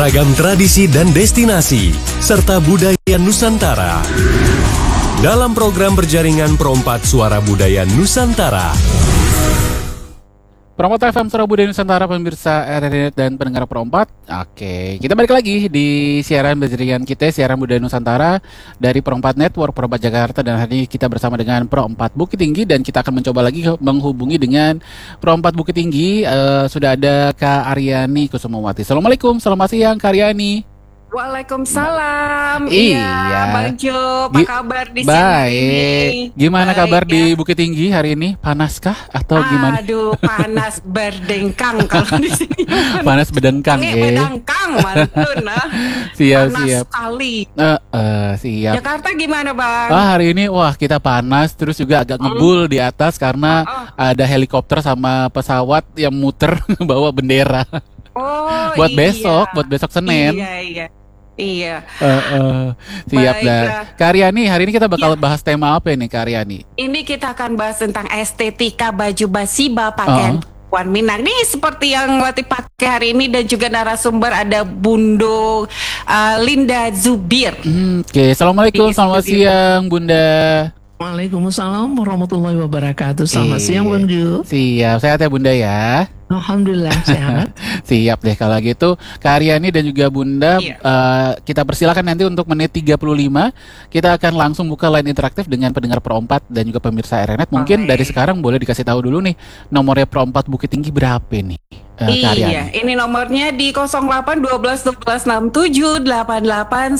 beragam tradisi dan destinasi, serta budaya Nusantara. Dalam program berjaringan Pro4 Suara Budaya Nusantara. Pro4 FM Suara Budaya Nusantara, pemirsa RRI dan pendengar Pro4. Oke, kita balik lagi di siaran berjaringan kita, siaran Budaya Nusantara dari Pro4 Network, Pro4 Jakarta. Dan hari ini kita bersama dengan Pro4 Bukit Tinggi, dan kita akan mencoba lagi menghubungi dengan Pro4 Bukit Tinggi. Sudah ada Kak Aryani Kusumawati. Assalamualaikum, selamat siang Kak Aryani. Waalaikumsalam. Iya, Bang Jo, apa kabar di sini? Baik. Gimana kabar di Bukit Tinggi hari ini? Panaskah atau gimana? Aduh, panas berdengkang kalau di sini. Panas berdengkang ya. Berdengkang, mantun nah. Siap, panas siap. sekali. Siap. Jakarta gimana, Bang? Hari ini kita panas, terus juga agak ngebul di atas karena ada helikopter sama pesawat yang muter bawa bendera. Oh, buat iya. buat besok Senin. Iya. Siap dah. Kak Aryani, hari ini kita bakal Iya. bahas tema apa ini, Kak Aryani? Ini kita akan bahas tentang estetika baju basiba pakaian Puan Minang. Ini seperti yang Wati pakai hari ini, dan juga narasumber ada Bundo Linda Zubir. Oke, Assalamualaikum, selamat siang Bunda. Waalaikumsalam warahmatullahi wabarakatuh. Selamat siang Bang Ju. Siap, sehat ya Bunda ya? Alhamdulillah sehat. Siap deh kalau gitu. Kak Aryani dan juga Bunda, kita persilakan nanti untuk menit 35. Kita akan langsung buka line interaktif dengan pendengar Pro4 dan juga pemirsa RNet. Mungkin dari sekarang boleh dikasih tahu dulu nih, nomornya Pro4 Bukit Tinggi berapa nih? Iya, ini nomornya di 08 12 12 67 88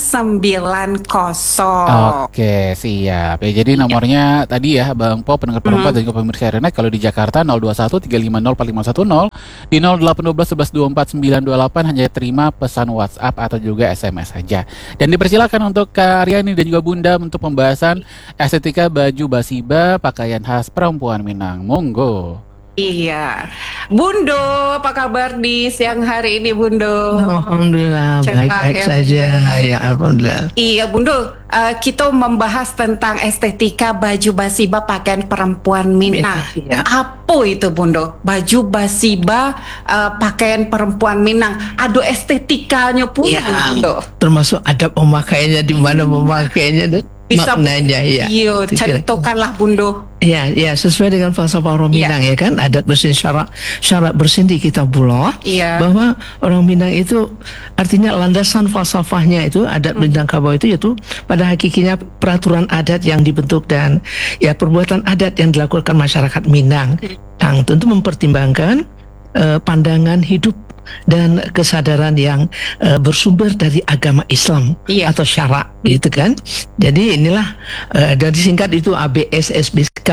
90. Oke, siap. Ya, jadi nomornya tadi ya Bang Po, pendengar Pro4 dan juga pemirsa RNet, kalau di Jakarta 021 350 4510, di 0812 11 24 928 hanya terima pesan WhatsApp atau juga SMS saja. Dan dipersilakan untuk Kak Aryani dan juga Bunda untuk pembahasan estetika baju basiba pakaian khas perempuan Minang. Monggo. Iya, Bundo, apa kabar di siang hari ini, Bundo? Alhamdulillah baik-baik saja. Ya alhamdulillah. Iya, Bundo, kita membahas tentang estetika baju basiba pakaian perempuan Minang. Ya. Apa itu, Bundo? Baju basiba pakaian perempuan Minang. Aduh, estetikanya pun, Bundo. Termasuk adab memakainya, di mana memakainya dan Bisa maknanya ya. Iya, contohkanlah Bundo. Ya, sesuai dengan falsafah orang Minang ya kan, adat bersin syarat bersin di Kitabullah, bahwa orang Minang itu artinya landasan falsafahnya itu adat Minangkabau itu yaitu pada hakikatnya peraturan adat yang dibentuk dan ya perbuatan adat yang dilakukan masyarakat Minang yang tentu mempertimbangkan pandangan hidup dan kesadaran yang bersumber dari agama Islam atau syarak gitu kan. Jadi inilah dari singkat itu ABS SBK.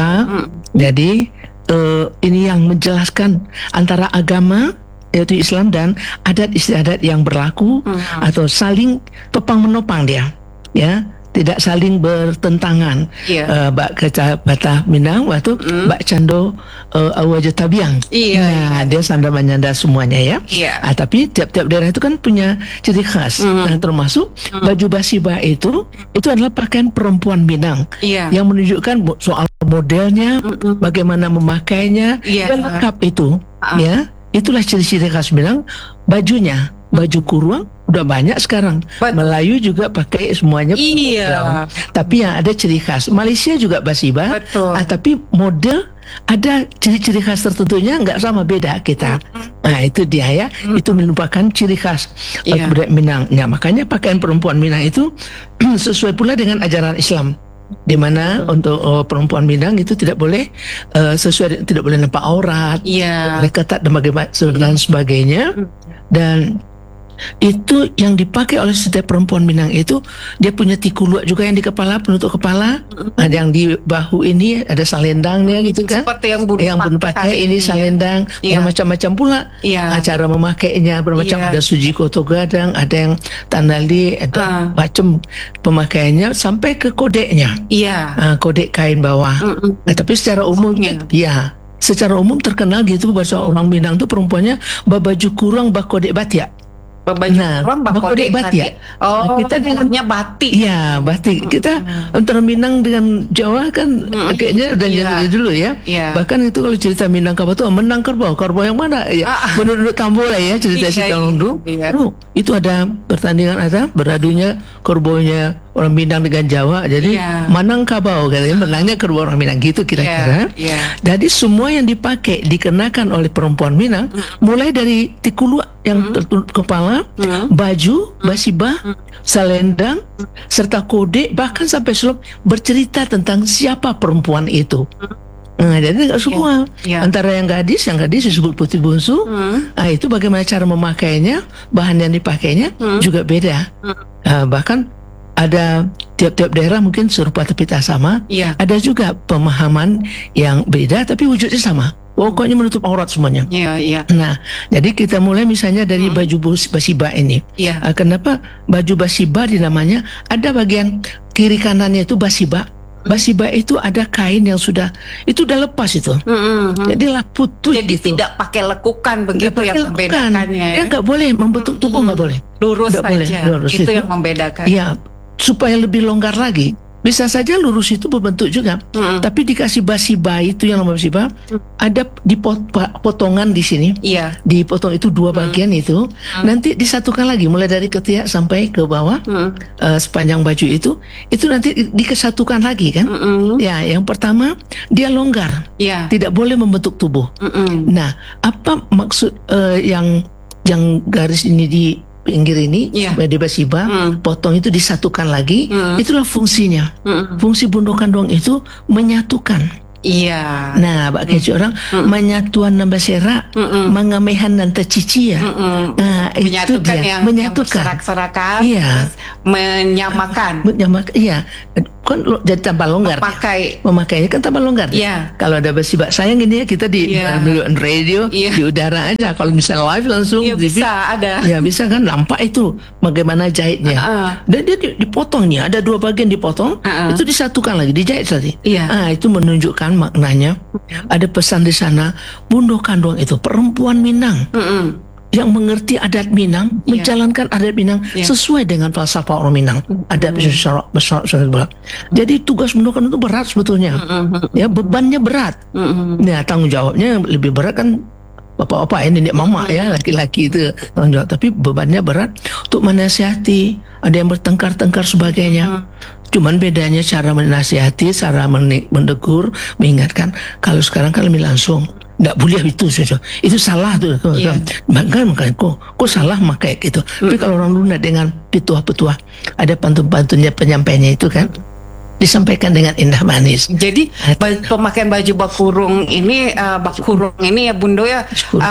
Jadi ini yang menjelaskan antara agama yaitu Islam dan adat istiadat yang berlaku atau saling topang menopang dia ya, tidak saling bertentangan. Bak keca batah Minang waktu bak cando awaja tabiang. Nah, dia sandar menyandar semuanya ya. Tapi tiap-tiap daerah itu kan punya ciri khas. Nah, termasuk baju basiba itu adalah pakaian perempuan Minang yang menunjukkan soal modelnya, bagaimana memakainya, dan lengkap itu. Ya, itulah ciri-ciri khas Minang. Bajunya, baju kurung udah banyak sekarang. Melayu juga pakai semuanya. Tapi yang ada ciri khas. Malaysia juga basiba. Tapi model ada ciri-ciri khas tertentunya, nggak sama, beda kita. Nah itu dia ya. Itu merupakan ciri khas budaya Minang. Nah, makanya pakaian perempuan Minang itu sesuai pula dengan ajaran Islam, di mana untuk perempuan Minang itu tidak boleh tidak boleh nampak aurat, boleh ketat dan sebagainya. Dan itu yang dipakai oleh setiap perempuan Minang itu, dia punya tikuluk juga yang di kepala, penutup kepala, ada yang di bahu ini ada salendangnya gitu kan, seperti yang Bun pakai ini salendang, macam-macam pula cara memakainya, bermacam, ada sujiko gadang, ada yang tandali, ada macam pemakaiannya sampai ke kodeknya, kodek kain bawah. Tapi secara umum secara umum terkenal gitu bahasa orang Minang tuh perempuannya baju kurang kodek batik. Baju bakode batik. Oh, kita dengannya batik. Iya, batik. Kita antara Minang dengan Jawa kan kayaknya udah jadi dulu ya. Bahkan itu kalau cerita Minangkabau tuh menang kerbau yang mana ya? Menurut Tambola ya cerita si Kalungdu. Itu ada pertandingan beradunya kerbaunya orang Minang dengan Jawa. Jadi Manangkabau katanya menangnya kerbau orang Minang gitu kira-kira. Jadi semua yang dipakai dikenakan oleh perempuan Minang mulai dari tikulu yang tertutup kepala, baju, basiba, selendang, serta kode, bahkan sampai selop bercerita tentang siapa perempuan itu. Nah, jadi nggak semua. Antara yang gadis disebut putih bungsu. Nah, itu bagaimana cara memakainya, bahan yang dipakainya juga beda. Bahkan ada tiap-tiap daerah mungkin serupa tapi tak sama. Ada juga pemahaman yang beda tapi wujudnya sama. Pokoknya menutup aurat semuanya. Nah, jadi kita mulai misalnya dari baju basiba ini. Kenapa baju basiba dinamanya? Ada bagian kiri kanannya itu basiba. Basiba itu ada kain yang sudah lepas itu. Jadi lah putus. Jadi gitu. tidak pakai lekukan begitu yang membedakannya. Ya nggak boleh membentuk tubuh, nggak boleh. Lurus saja. Lurus itu yang membedakan. Ya, supaya lebih longgar lagi. Bisa saja lurus itu berbentuk juga, tapi dikasih basiba itu yang namanya basiba, ada potongan di sini, dipotong itu dua bagian itu, nanti disatukan lagi mulai dari ketiak sampai ke bawah, sepanjang baju itu nanti dikesatukan lagi kan? Ya, yang pertama dia longgar, tidak boleh membentuk tubuh. Nah, apa maksud yang garis ini di pinggir ini di basiba potong itu disatukan lagi, itulah fungsinya. Fungsi bundokan doang itu menyatukan. Nah, bagi orang menyatuan nambah serak, mengamehan dan tercici ya. Nah, itu dia menyatukan. Serak-serakan, menyamakan. Kan jadi tambah longgar. Memakainya kan tambah longgar. Kalau ada basiba, sayang ini ya kita di radio di udara aja. Kalau misalnya live langsung bisa ada. Ya bisa kan nampak itu bagaimana jahitnya. Dan dia dipotongnya ada dua bagian dipotong, itu disatukan lagi, dijahit tadi. Itu menunjukkan maknanya. Ada pesan di sana, Bundo Kandung itu perempuan Minang. Yang mengerti adat Minang, menjalankan adat Minang sesuai dengan falsafah orang Minang. Adat syarak berat. Jadi tugas mendokan itu berat sebetulnya. Ya, bebannya berat. Nah, tanggung jawabnya lebih berat kan bapak-bapak ini, nenek mama ya, laki-laki itu tanggung jawab. Tapi bebannya berat untuk menasihati. Ada yang bertengkar-tengkar sebagainya. Cuman bedanya cara menasihati, cara menegur, mengingatkan. Kalau sekarang kan lebih langsung. Nggak boleh itu salah tuh. Makanya kok salah pakai gitu. Tapi kalau orang lunak dengan petua-petua, ada pantun-pantunnya penyampainya itu kan disampaikan dengan indah manis. Jadi pemakaian baju bakurung ini ya Bundo ya,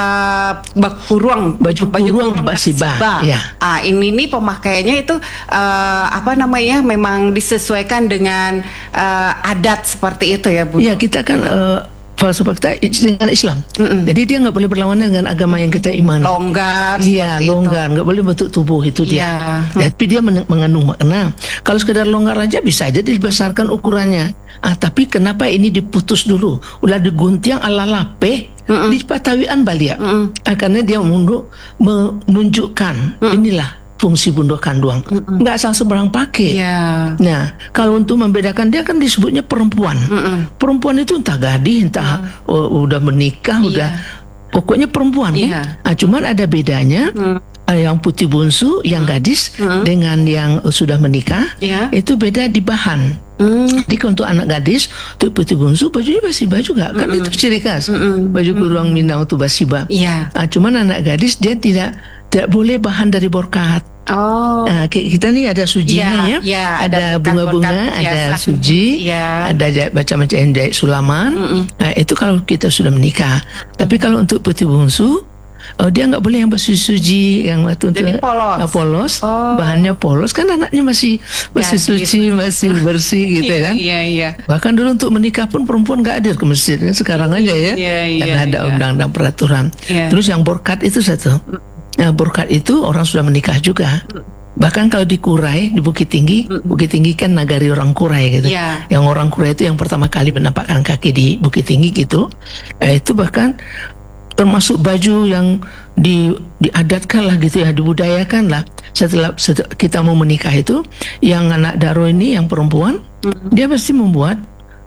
baju basiba. Ini nih pemakaiannya itu memang disesuaikan dengan adat seperti itu ya Bundo. Ya, kita kan falsafah kita dengan Islam. Jadi dia nggak boleh berlawanan dengan agama yang kita imani. Longgar. Iya, longgar, nggak boleh bentuk tubuh itu dia. Tapi dia mengandung makna. Kalau sekedar longgar aja bisa aja dibesarkan ukurannya. Tapi kenapa ini diputus dulu? Udah digunting ala lape di patawian Balia. Karena dia menunjukkan inilah fungsi Bundo Kanduang. Nggak asal sembarang pakai. Nah, kalau untuk membedakan dia kan disebutnya perempuan. Perempuan itu entah gadis, entah udah menikah, pokoknya perempuan. Cuman ada bedanya. Yang putih bungsu, yang gadis dengan yang sudah menikah, itu beda di bahan. Jadi untuk anak gadis, untuk putih bungsu bajunya basiba juga, kan itu ciri khas. Baju kurung Minang itu basiba. Cuman anak gadis dia tidak boleh bahan dari borkat. Kita nih ada sujinya ada bunga-bunga, ada suji, ada macam-macam jahit sulaman. Itu kalau kita sudah menikah. Tapi kalau untuk putih bungsu, dia nggak boleh yang bersuji yang waktu itu polos. Bahannya polos kan anaknya masih suci, masih bersih gitu kan. Bahkan dulu untuk menikah pun perempuan nggak hadir ke masjid. Sekarang aja ya, karena ada undang-undang peraturan. Terus yang borkat itu satu. Nah, borkat itu orang sudah menikah juga. Bahkan kalau di Kurai, di Bukit Tinggi kan nagari orang Kurai gitu. Yang orang Kurai itu yang pertama kali menampakkan kaki di Bukit Tinggi gitu. Itu bahkan termasuk baju yang diadatkan lah gitu ya, dibudayakan lah. Setelah kita mau menikah itu, yang anak daro ini yang perempuan, dia pasti membuat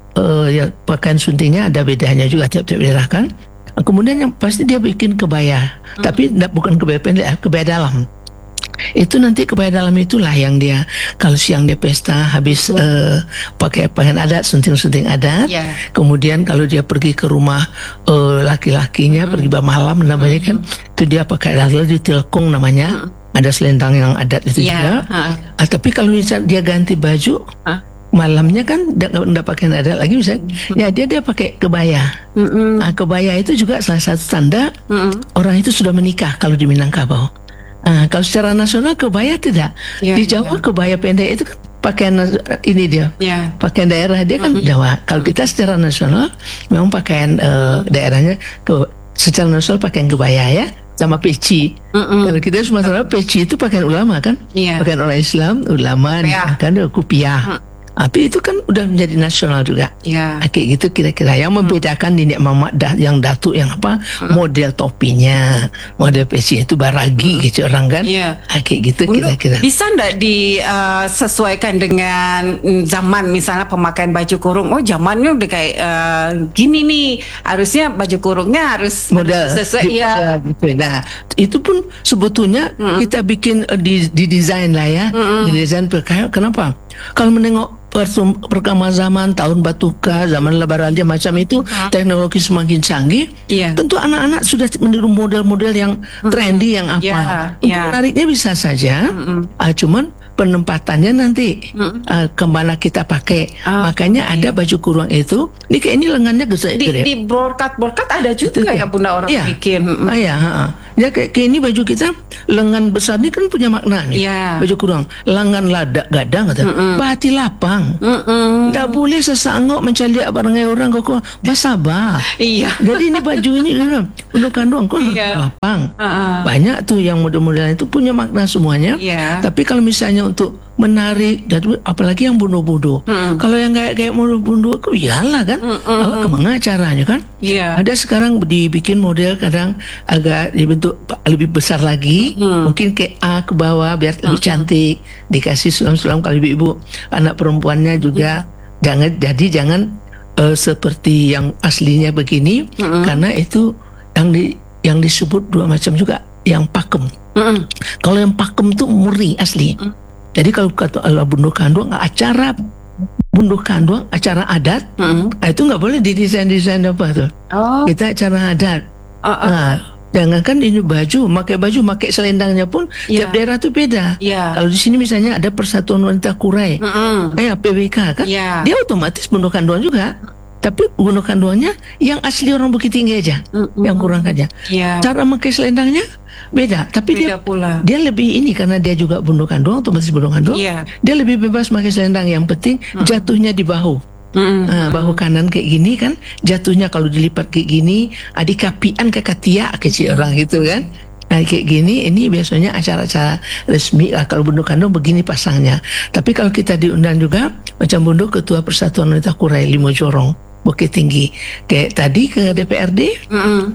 ya pakaian suntingnya ada bedanya juga tiap-tiap daerah kan. Kemudian yang pasti dia bikin kebaya, tapi bukan kebaya pendek, kebaya dalam. Itu nanti kebaya dalam itulah yang dia kalau siang dia pesta habis pakai pakaian adat, sunting-sunting adat. Kemudian kalau dia pergi ke rumah laki-lakinya pergi malam namanya kan, itu dia pakai adat di telkung namanya. Ada selendang yang adat itu juga. Tapi kalau dia ganti baju malamnya kan nggak pakai adat lagi misalnya, ya dia pakai kebaya. Kebaya itu juga salah satu tanda orang itu sudah menikah kalau di Minangkabau. Kalau secara nasional kebaya tidak. Di Jawa kebaya pendek itu kan pakaian ini dia, pakaian daerah dia kan Jawa. Kalau kita secara nasional memang pakaian daerahnya secara nasional pakaian kebaya ya, sama peci. Kalau kita Sumatera peci itu pakaian ulama kan, pakaian orang Islam ulama kan kupiah. Tapi itu kan udah menjadi nasional juga. Kayak gitu kira-kira yang membedakan Nenek Mamak yang datuk yang apa, model topinya, model peci itu baragi gitu orang kan. Kayak gitu kira-kira. Bisa nggak disesuaikan dengan zaman, misalnya pemakaian baju kurung? Oh zamannya udah kayak gini nih, harusnya baju kurungnya harus model sesuai. Gitu. Nah itu pun sebetulnya kita bikin di desain lah ya, di desain kenapa? Kalau menengok perkembangan zaman, tahun batuka, zaman lebaran dia macam itu, teknologi semakin canggih, tentu anak-anak sudah meniru model-model yang trendy yang apa. Menariknya bisa saja, cuman penempatannya nanti kemana kita pakai. Makanya ada baju kurung itu, ini kayak ini lengannya gede. Di brokat ada juga ya Bunda orang bikin. Ya kayak ini baju kita lengan besar ini kan punya makna nih. Baju kurung, lengan ladak gadang kata, bati lapang. Nggak boleh sesangok mencari barangai orang kok basabah. Jadi ini baju ini untuk kandung kok lapang. Banyak tuh yang model-model itu punya makna semuanya. Tapi kalau misalnya untuk menarik, dan apalagi yang bundo-bundo. Kalau yang kayak bundo-bundo, iyalah kan. Kemana caranya kan? Ada sekarang dibikin model kadang agak dibentuk lebih besar lagi, mungkin kayak A ke bawah biar lebih cantik, dikasih sulam-sulam kalau ibu-ibu anak perempuannya juga jangan seperti yang aslinya begini, karena itu yang disebut dua macam juga, yang pakem. Kalau yang pakem tuh murni asli. Jadi kalau kata bundo kandung, acara bundo kandung, acara adat, itu nggak boleh didesain apa tuh. Kita acara adat. Jangankan ini baju, pakai selendangnya pun tiap daerah tuh beda. Kalau di sini misalnya ada Persatuan Wanita Kurai, PWK kan, dia otomatis bundo kandung juga. Tapi bundo kandungnya yang asli orang Bukit Tinggi aja, yang kurang aja. Cara pakai selendangnya beda, tapi dia lebih ini karena dia juga bundo kandung, otomatis bundo kandung. Dia lebih bebas pakai selendang, yang penting jatuhnya di bahu. Bahu kanan kayak gini kan, jatuhnya kalau dilipat kayak gini, adikapian ke katia kecil orang gitu kan. Nah kayak gini, ini biasanya acara-acara resmi lah. Kalau bundo kandung begini pasangnya. Tapi kalau kita diundang juga, macam bundo Ketua Persatuan Wanita Kurai Limo Jorong Bukit Tinggi, kayak tadi ke DPRD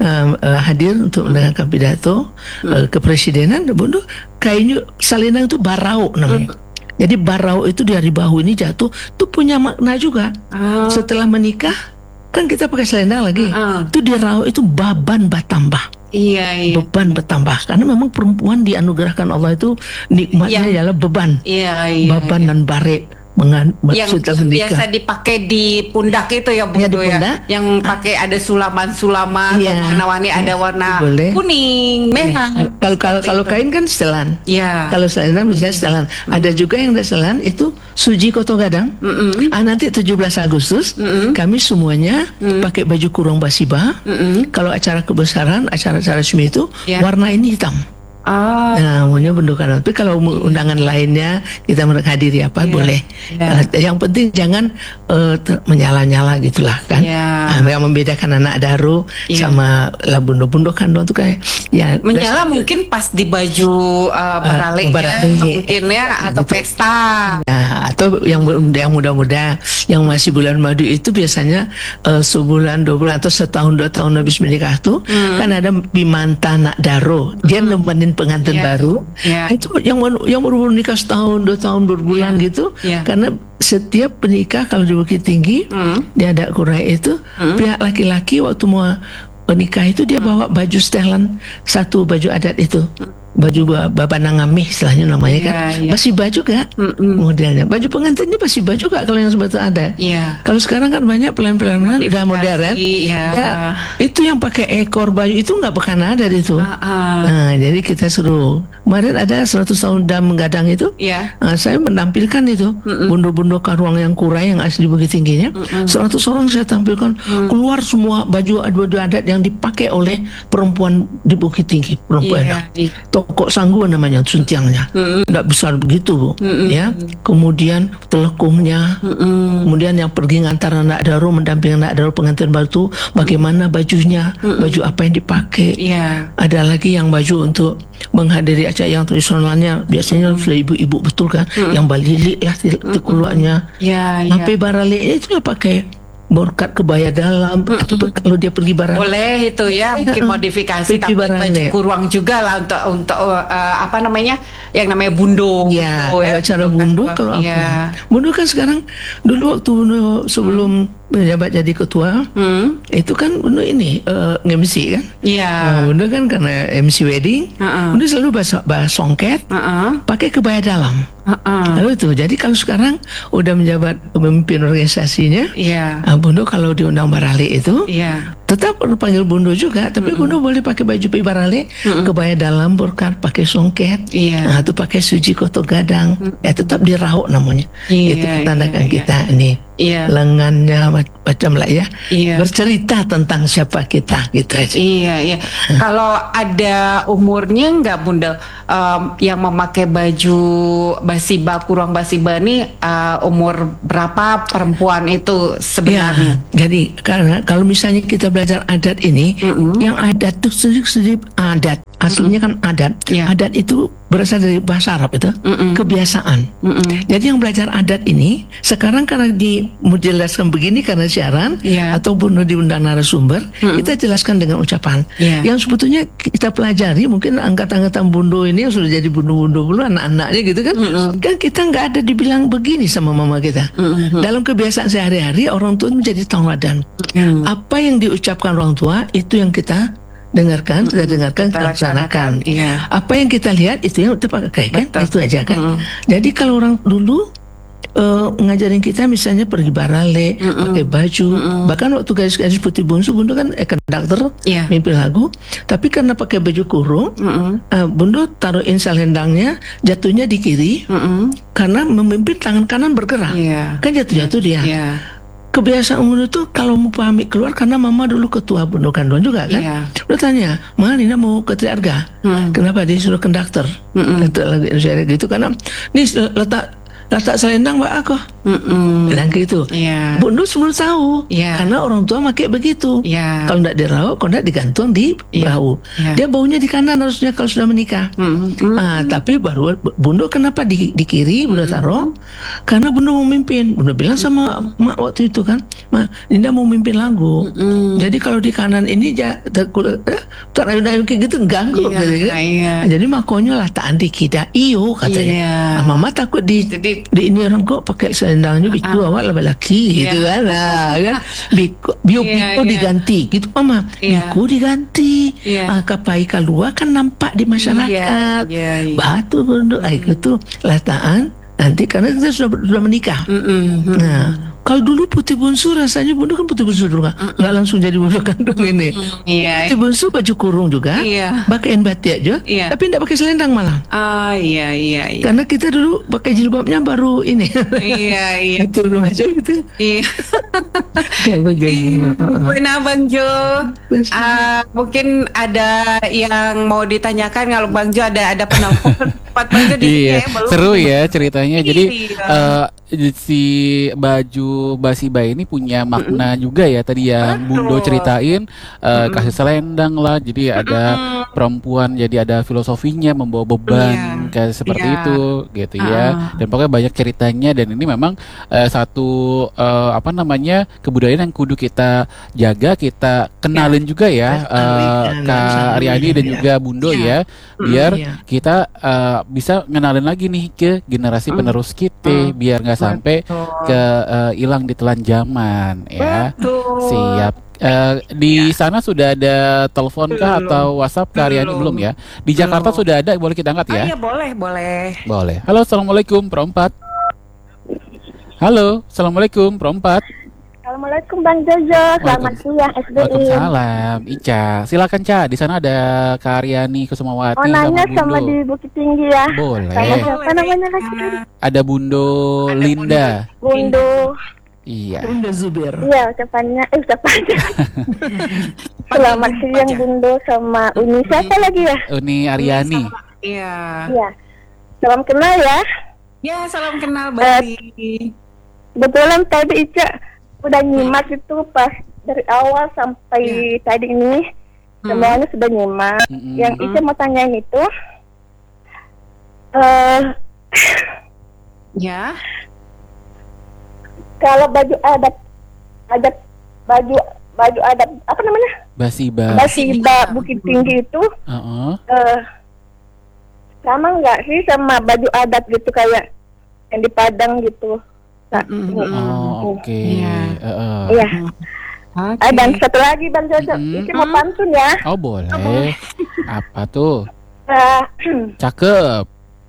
hadir untuk mendengarkan pidato kepresidenan, bundo kayaknya selendang itu barau namanya. Jadi barau itu dari bahu ini jatuh tuh punya makna juga. Setelah menikah kan kita pakai selendang lagi, itu di rau itu beban bertambah. Beban bertambah karena memang perempuan dianugerahkan Allah itu nikmatnya adalah beban, beban dan baret. Yang biasa dipakai di pundak itu ya Bu, yang pakai ada sulaman-sulaman, warna-warni, ada warna kuning, merah. Kalau kain kan setelan. Kalau selendang misalnya setelan. Ada juga yang setelan itu Suji Koto Gadang. Nanti 17 Agustus kami semuanya pakai baju kurung basiba. Kalau acara kebesaran, acara-acara resmi itu warna ini hitam. Nah, maunya bunduk karwan. Tapi kalau undangan lainnya kita menghadiri apa boleh. Yang penting jangan menyala-nyala gitulah kan. Yang membedakan anak daru sama lah bunduk karwan tuh kayak ya menyala mungkin pas di baju barale mungkin ya atau pesta. Nah, atau yang muda-muda yang masih bulan madu itu biasanya sebulan 2 bulan atau setahun 2 tahun habis menikah tuh kan ada bimanta nak daro. Dia nemenin pengantin baru. Itu yang baru nikah setahun 2 tahun berbulan gitu. Karena setiap penikah kalau di Bukit Tinggi di adat Kurai itu pihak laki-laki waktu mau menikah itu dia bawa baju setelan satu baju adat itu. Baju babanangami istilahnya namanya kan pasti baju gak modelnya baju pengantin ini pasti baju gak kalau yang sebetulnya ada kalau sekarang kan banyak pelayan-pelayan udah modern itu yang pakai ekor baju itu nggak bekan ada itu nah jadi kita suruh kemarin ada 100 tahun dam menggadang itu saya menampilkan itu bundo-bundo karuang yang Kurai yang asli Bukit Tingginya 100 orang saya tampilkan keluar semua baju adat yang dipakai oleh perempuan di Bukit Tinggi perempuan Tokok Sangguan namanya suntiangnya nggak besar begitu ya kemudian telekungnya kemudian yang pergi ngantar anak daru mendampingi anak daru pengantin baru bagaimana bajunya baju apa yang dipakai ada lagi yang baju untuk menghadiri acara yang tradisionalnya biasanya sudah ibu-ibu betul kan yang balilik lah keluarnya sampai barale itu dia pakai borkat kebaya dalam kalau dia pergi barang boleh itu ya mungkin modifikasi tapi baju kurang juga lah untuk apa namanya yang namanya bundo cara bundo kalau bundo kan sekarang dulu waktu bundo sebelum menjabat jadi ketua itu kan bundo ini MC kan bundo kan karena MC wedding bundo selalu bahas songket pakai kebaya dalam lalu itu jadi kalau sekarang udah menjabat pemimpin organisasinya bundo kalau diundang barale itu tetap panggil bundo juga tapi bundo boleh pakai baju barale kebaya dalam borkat pakai songket itu pakai suji koto gadang tetap dirauk namanya itu menandakan kita ini lengannya macam lah bercerita tentang siapa kita gitu aja. Kalau ada umurnya nggak bunda yang memakai baju basiba kurang basiba ini umur berapa perempuan itu sebenarnya? Jadi karena kalau misalnya kita belajar adat ini yang adat itu sedikit adat aslinya kan adat adat itu berasal dari bahasa Arab itu kebiasaan. Jadi yang belajar adat ini sekarang karena dijelaskan begini karena siaran ataupun diundang narasumber kita jelaskan dengan ucapan yang sebetulnya kita pelajari mungkin angkatan-angkatan bundo ini yang sudah jadi bundo-bundo dulu anak-anaknya gitu kan kan kita nggak ada dibilang begini sama mama kita dalam kebiasaan sehari-hari orang tua menjadi tauladan apa yang diucapkan orang tua itu yang kita dengarkan, kita laksanakan. Apa yang kita lihat itu yang kita pakai kan, itu aja kan. Jadi kalau orang dulu ngajarin kita misalnya pergi barale, pakai baju, bahkan waktu gadis-gadis putih bungsu, Bundo kan konduktor, mimpin lagu, tapi karena pakai baju kurung, Bundo taruhin selendangnya, jatuhnya di kiri, karena memimpin tangan kanan bergerak, kan jatuh-jatuh dia. Kebiasaan Bundo tuh kalau mau pamit keluar karena mama dulu ketua Bundo Kandon juga kan. Udah tanya, "Ma, Nina mau ke Triarga." Kenapa dia suruh konduktor? Gitu karena nih letak selendang mbak aku bilang gitu. Bundo semua tahu karena orang tua pakai begitu. Kalau tidak diraup, kalau tidak digantung di bahu. Dia baunya di kanan harusnya kalau sudah menikah. Tapi baru Bundo kenapa di kiri Bundo taruh? Karena Bundo mau mimpin. Bundo bilang sama mak waktu itu kan, "Ma, Linda mau mimpin lagu. Jadi kalau di kanan ini kayak gitu ganggu." Jadi makanya lah tak andi kita iyo katanya. Mama takut di ini orang kok pakai selendangnya biku awak laki gitu kan. Kan biku diganti gitu mama. Biku diganti. Kapai keluar kan nampak di masyarakat. Batu Bundo itu lataan nanti karena kita sudah menikah. Nah, Kalau dulu putih bungsu rasanya Bunda kan putih bungsu dulu nggak langsung jadi bunda kandung ini. Iya. Putih bungsu baju kurung juga, pakaiin batik aja, tapi nggak pakai selendang malah. Iya. Karena kita dulu pakai jilbabnya baru ini. Iya. Itu dulu aja gitu. Iya. Nah Bang Jo, mungkin ada yang mau ditanyakan kalau Bang Jo ada penelpon. Bang Jo iya, seru ya ceritanya. Jadi si baju Basiba ini punya makna juga ya. Tadi yang Bundo ceritain kasih selendang lah. Jadi ada perempuan, jadi ada filosofinya membawa beban kayak seperti itu gitu ya. Dan pokoknya banyak ceritanya, dan ini memang satu kebudayaan yang kudu kita jaga, kita kenalin juga ya, Kak Aryani dan juga Bundo ya, biar kita bisa ngenalin lagi nih ke generasi penerus kita, biar nggak sampai ke hilang ditelan zaman ya. Siap. Di sana sudah ada telepon kah atau WhatsApp Kak Aryani? Belum ya. Di Jakarta sudah ada, boleh kita angkat ya? Iya, boleh. Halo, assalamualaikum Perempat. Halo, assalamualaikum Perempat. Assalamualaikum Bang Jojo, selamat siang SBI. Waalaikumsalam, Ica. Silakan Ca, di sana ada Kak Aryani Kusumawati. Oh, nanya sama di Bukit Tinggi ya. Boleh. Sama siapa namanya lagi? Ada Bundo Linda. Bundo. Iya. Bundo Zubir. Iya, ucapannya. Selamat siang Bundo sama Uni. Siapa lagi ya? Uni Aryani. Iya. Salam kenal ya. Ya, salam kenal Bali. Betulan tadi Ica udah nyimak itu pas dari awal sampai tadi ini semuanya sudah nyimak. Yang Ica mau tanyain itu kalau baju adat apa namanya? Basiba Bukit Tinggi itu sama nggak sih sama baju adat gitu kayak yang di Padang gitu? Oke. Iya. Dan satu lagi Bang Jojo, ini mau pantun ya. Oh boleh. Apa tuh? Cakep.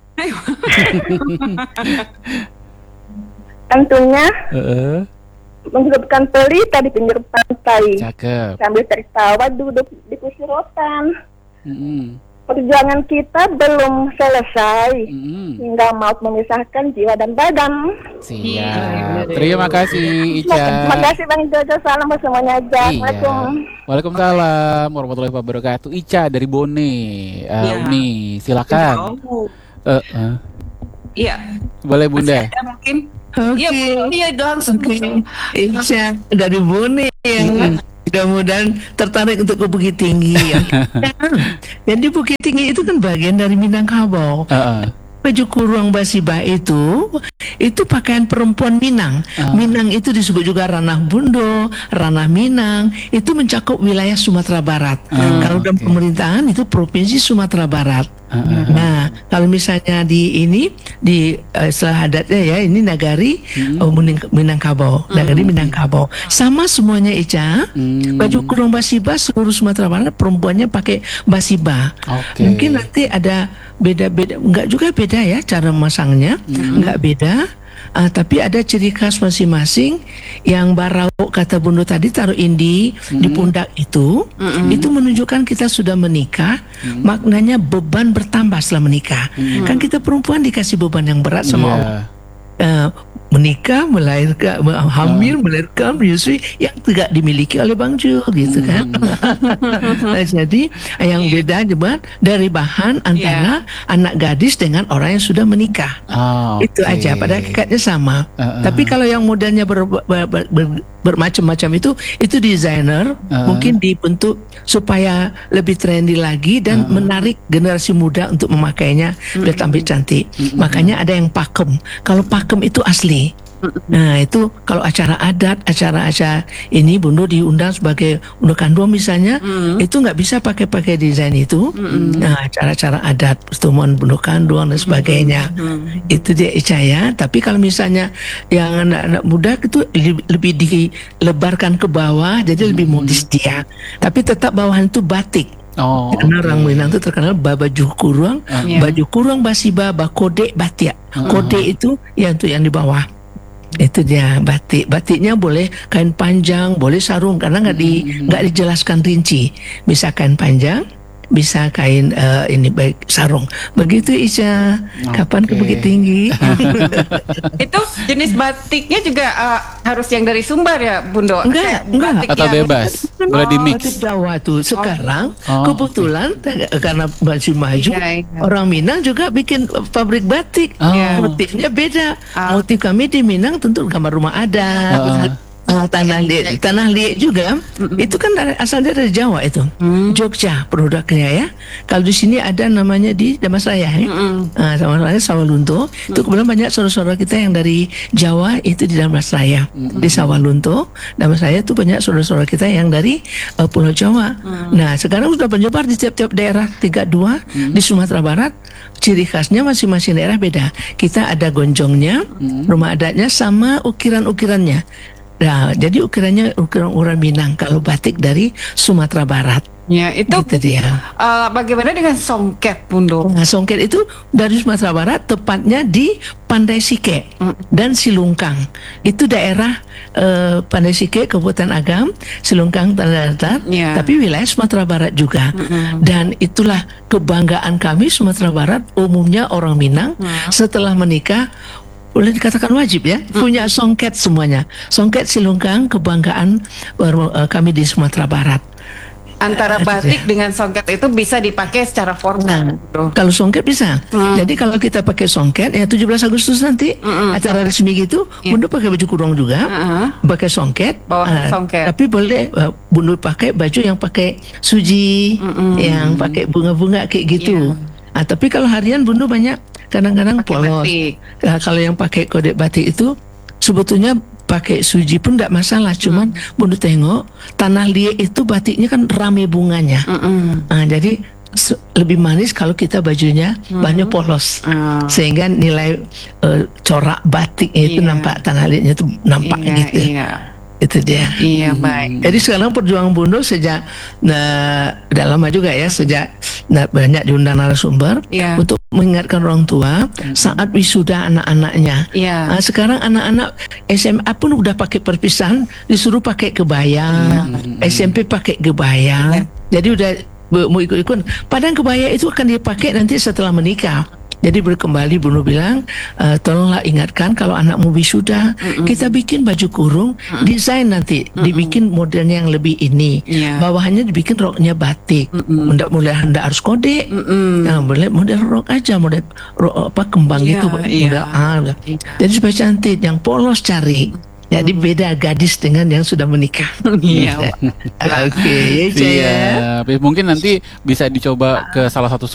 Pantunnya menghidupkan pelita di pinggir pantai. Cakep. Sambil tertawa duduk di kursi rotan. Perjuangan kita belum selesai hingga maut memisahkan jiwa dan badan. Siap. Terima kasih Ica. Terima kasih Bang Jojo. Salam buat semuanya aja. Assalamualaikum. Waalaikumsalam warahmatullahi wabarakatuh. Ica dari Bone. Uni, silakan. Iya. Boleh Bunda. Mungkin. Iya langsung. Ica dari Bone ya. Mudah-mudahan tertarik untuk ke Bukit Tinggi ya. Jadi Bukit Tinggi itu kan bagian dari Minangkabau. Baju kurung Basiba itu pakaian perempuan Minang. Minang itu disebut juga ranah Bundo, ranah Minang, itu mencakup wilayah Sumatera Barat. Kalau dalam pemerintahan itu provinsi Sumatera Barat. Nah, kalau misalnya di istilah adatnya ya, ini nagari Minangkabau, nagari Minangkabau. Sama semuanya Ica. Baju kurung Basiba seluruh Sumatera Barat perempuannya pakai Basiba. Mungkin nanti ada beda-beda, enggak juga beda ya cara memasangnya, enggak beda. Tapi ada ciri khas masing-masing. Yang barau kata Bundo tadi taruh indi di pundak itu menunjukkan kita sudah menikah. Maknanya beban bertambah setelah menikah. Kan kita perempuan dikasih beban yang berat sama Allah. Menikah, melahirkan, hamil, melahirkan, menyusui yang tidak dimiliki oleh Bang Jo gitu kan. Nah, jadi yang beda cuma dari bahan antara anak gadis dengan orang yang sudah menikah. Itu aja, pada hakikatnya sama. Tapi kalau yang modelnya bermacam-macam itu desainer mungkin dibentuk supaya lebih trendy lagi dan menarik generasi muda untuk memakainya biar tampil cantik. Makanya ada yang pakem. Kalau pakem itu asli. Nah itu kalau acara adat, acara-acara ini Bundo diundang sebagai undukan dua misalnya, itu nggak bisa pakai desain itu. Nah acara-acara adat, pertemuan undukan dua dan sebagainya, itu dia Ica ya. Tapi kalau misalnya yang anak-anak muda itu lebih dilebarkan ke bawah, jadi lebih modis dia. Tapi tetap bawahan itu batik. Karena orang Minang itu terkenal baju kurung Basiba, bakode, batik. Kode itu ya untuk yang di bawah. Itu dia batik. Batiknya boleh kain panjang, boleh sarung karena nggak dijelaskan rinci. Bisa kain panjang, bisa kain ini baik sarung. Begitu Ica. Kapan ke Bukit Tinggi? Itu jenis batiknya juga harus yang dari Sumbar ya, Bundo? Enggak. Atau bebas? Boleh di mix? Batik Jawa tuh sekarang kebetulan karena baju maju, orang Minang juga bikin pabrik batik. Motifnya beda. Motif kami di Minang tentu gambar rumah adat. Tanah liat juga itu kan asalnya dari Jawa itu, Jogja produknya ya. Kalau di sini ada namanya di Damastraya ya, Damastraya Sawalunto. Itu kebetulan banyak saudara-saudara kita yang dari Jawa itu di Damastraya, di Sawalunto, Damastraya itu banyak saudara-saudara kita yang dari Pulau Jawa. Nah sekarang sudah menyebar di tiap-tiap daerah 32 di Sumatera Barat. Ciri khasnya masing-masing daerah beda. Kita ada gonjongnya, rumah adatnya sama ukiran-ukirannya. Nah, jadi ukiran Minang kalau batik dari Sumatera Barat. Ya, itu gitu dia. Bagaimana dengan songket, Bundo? Nah, songket itu dari Sumatera Barat, tepatnya di Pandai Sike dan Silungkang. Itu daerah Pandai Sike, Kabupaten Agam, Silungkang, Tanah Datar, tapi wilayah Sumatera Barat juga. Dan itulah kebanggaan kami Sumatera Barat, umumnya orang Minang setelah menikah boleh dikatakan wajib ya, punya songket semuanya. Songket Silungkang, kebanggaan kami di Sumatera Barat. Antara batik dengan songket itu bisa dipakai secara formal. Kalau songket bisa. Jadi kalau kita pakai songket ya 17 Agustus nanti acara resmi gitu, Bundu pakai baju kurung juga, pakai songket. Tapi boleh Bundu pakai baju yang pakai suji, yang pakai bunga-bunga kayak gitu. Tapi kalau harian Bundu banyak kadang-kadang polos. Kalau yang pakai kode batik itu sebetulnya pakai suji pun nggak masalah, cuman Bundu tengok tanah liat itu batiknya kan rame bunganya. Jadi lebih manis kalau kita bajunya banyak polos, sehingga nilai corak batiknya itu nampak, tanah liatnya itu nampak gitu. Itu dia. Iya, baik. Jadi sekarang perjuangan Bundu sejak udah lama juga ya, sejak banyak diundang narasumber untuk mengingatkan orang tua saat wisuda anak-anaknya. Sekarang anak-anak SMA pun udah pakai perpisahan, disuruh pakai kebaya, SMP pakai kebaya. Jadi udah mau ikut-ikut. Padahal kebaya itu akan dipakai nanti setelah menikah. Jadi berkembali Bundu bilang, tolonglah ingatkan kalau anakmu wisuda, kita bikin baju kurung, desain nanti, dibikin modelnya yang lebih ini, bawahannya dibikin roknya batik, mudah-mudahan harus kode, nah, boleh model rok aja, model rok kembang gitu, jadi supaya cantik, yang polos cari. Jadi beda gadis dengan yang sudah menikah. Oke, mungkin nanti bisa dicoba ke salah satu